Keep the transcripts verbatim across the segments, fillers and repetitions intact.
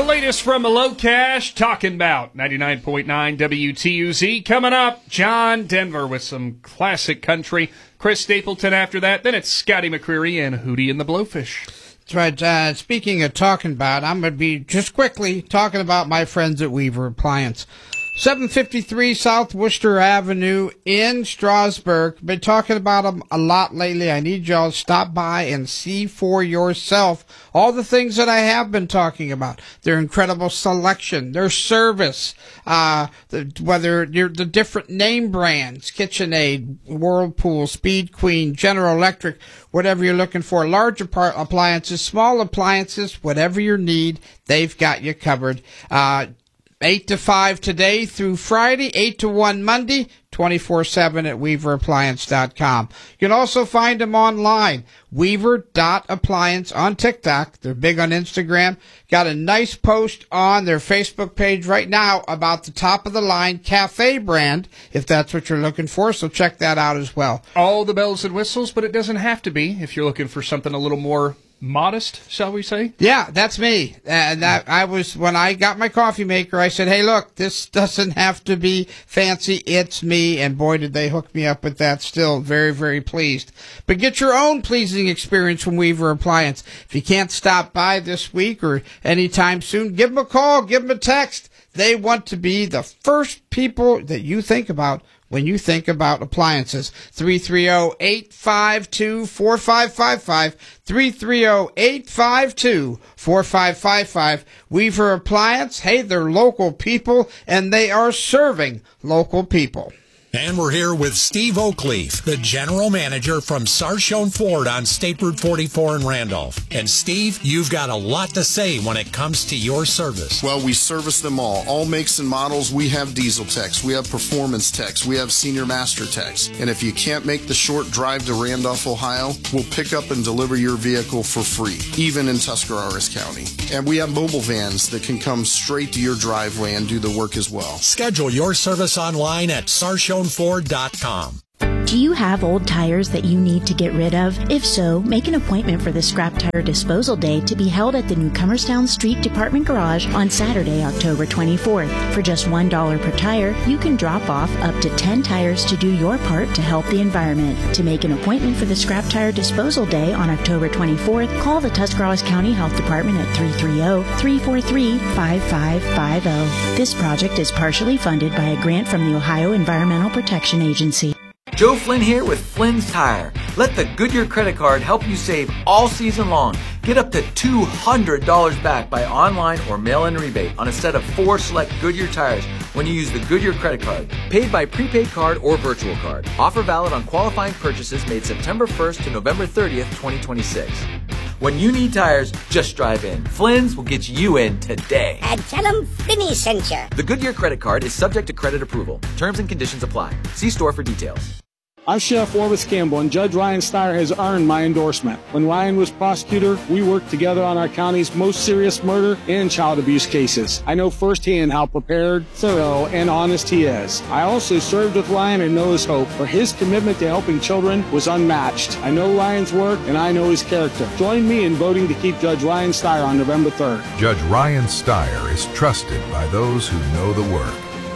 The latest from Low Cash, talking about ninety-nine point nine W T U Z. Coming up, John Denver with some classic country. Chris Stapleton after that. Then it's Scotty McCreery and Hootie and the Blowfish. That's right. Uh, speaking of talking about, I'm going to be just quickly talking about my friends at Weaver Appliance. seven fifty-three South Worcester Avenue in Strasburg. Been talking about them a lot lately. I need y'all to stop by and see for yourself all the things that I have been talking about. Their incredible selection, their service, uh, the, whether you're the different name brands, KitchenAid, Whirlpool, Speed Queen, General Electric, whatever you're looking for, large appliances, small appliances, whatever your need, they've got you covered. Uh, eight to five today through Friday, eight to one Monday, twenty-four seven at weaver appliance dot com. You can also find them online, weaver dot appliance on TikTok. They're big on Instagram. Got a nice post on their Facebook page right now about the top-of-the-line Cafe brand, if that's what you're looking for, so check that out as well. All the bells and whistles, but it doesn't have to be if you're looking for something a little more modest, shall we say? Yeah, that's me. And that, I was, when I got my coffee maker, I said, hey, look, this doesn't have to be fancy. It's me. And boy, did they hook me up with that. Still very, very pleased. But get your own pleasing experience from Weaver Appliance. If you can't stop by this week or anytime soon, give them a call, give them a text. They want to be the first people that you think about when you think about appliances. three three zero, eight five two, four five five five, three three zero, eight five two, four five five five. Weaver Appliance, hey, they're local people, and they are serving local people. And we're here with Steve Oakleaf, the general manager from Sarchone Ford on State Route forty-four in Randolph. And Steve, you've got a lot to say when it comes to your service. Well, we service them all. All makes and models. We have diesel techs. We have performance techs. We have senior master techs. And if you can't make the short drive to Randolph, Ohio, we'll pick up and deliver your vehicle for free, even in Tuscarawas County. And we have mobile vans that can come straight to your driveway and do the work as well. Schedule your service online at sarchone ford dot com. Do you have old tires that you need to get rid of? If so, make an appointment for the Scrap Tire Disposal Day to be held at the Newcomerstown Street Department Garage on Saturday, October twenty-fourth. For just one dollar per tire, you can drop off up to ten tires to do your part to help the environment. To make an appointment for the Scrap Tire Disposal Day on October twenty-fourth, call the Tuscarawas County Health Department at three three zero, three four three, five five five zero. This project is partially funded by a grant from the Ohio Environmental Protection Agency. Joe Flynn here with Flynn's Tire. Let the Goodyear credit card help you save all season long. Get up to two hundred dollars back by online or mail-in rebate on a set of four select Goodyear tires when you use the Goodyear credit card. Paid by prepaid card or virtual card. Offer valid on qualifying purchases made September first to November thirtieth, twenty twenty-six. When you need tires, just drive in. Flynn's will get you in today. And tell them Flinny sent you. The Goodyear credit card is subject to credit approval. Terms and conditions apply. See store for details. I'm Chef Orvis Campbell, and Judge Ryan Steyer has earned my endorsement. When Ryan was prosecutor, we worked together on our county's most serious murder and child abuse cases. I know firsthand how prepared, thorough, and honest he is. I also served with Ryan and know his hope, for his commitment to helping children was unmatched. I know Ryan's work, and I know his character. Join me in voting to keep Judge Ryan Steyer on November third. Judge Ryan Steyer is trusted by those who know the work.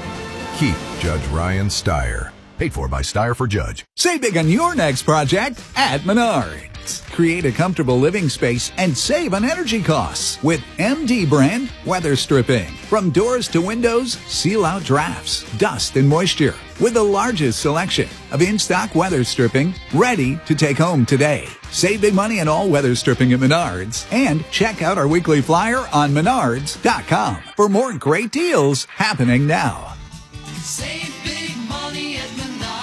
Keep Judge Ryan Steyer. Paid for by Steyer for Judge. Save big on your next project at Menards. Create a comfortable living space and save on energy costs with M D brand weather stripping. From doors to windows, seal out drafts, dust, and moisture. With the largest selection of in-stock weather stripping ready to take home today. Save big money on all weather stripping at Menards. And check out our weekly flyer on menards dot com for more great deals happening now. Save big money at Menards.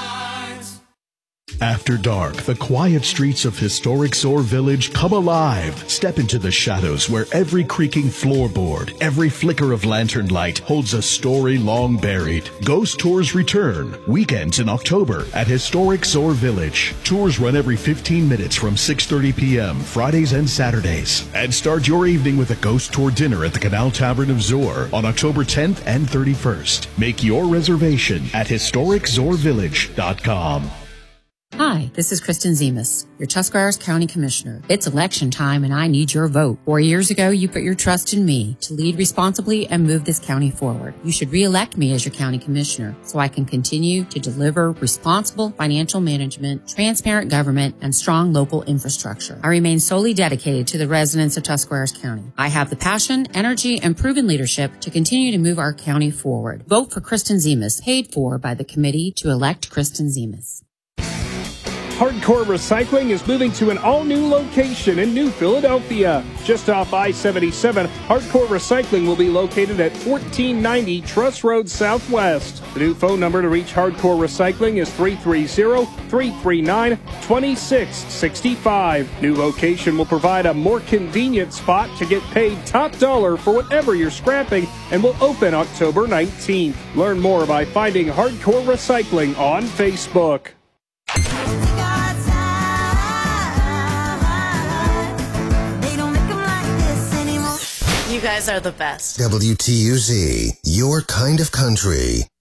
After dark, the quiet streets of historic Soar Village come alive. Step into the shadows where every creaking floorboard, every flicker of lantern light holds a story long buried. Ghost tours return, weekends in October at historic Soar Village. Tours run every fifteen minutes from six thirty p.m. Fridays and Saturdays. And start your evening with a ghost tour dinner at the Canal Tavern of Zor on October tenth and thirty-first. Make your reservation at historic zor village dot com. Hi, Hi, this is Kristen Zemas, your Tuscarawas County Commissioner. It's election time and I need your vote. Four years ago, you put your trust in me to lead responsibly and move this county forward. You should re-elect me as your county commissioner so I can continue to deliver responsible financial management, transparent government, and strong local infrastructure. I remain solely dedicated to the residents of Tuscarawas County. I have the passion, energy, and proven leadership to continue to move our county forward. Vote for Kristen Zemas, paid for by the committee to elect Kristen Zemas. Hardcore Recycling is moving to an all-new location in New Philadelphia. Just off I seventy-seven, Hardcore Recycling will be located at fourteen ninety Truss Road Southwest. The new phone number to reach Hardcore Recycling is three three zero, three three nine, two six six five. New location will provide a more convenient spot to get paid top dollar for whatever you're scrapping and will open October nineteenth. Learn more by finding Hardcore Recycling on Facebook. You guys are the best. W T U Z, your kind of country.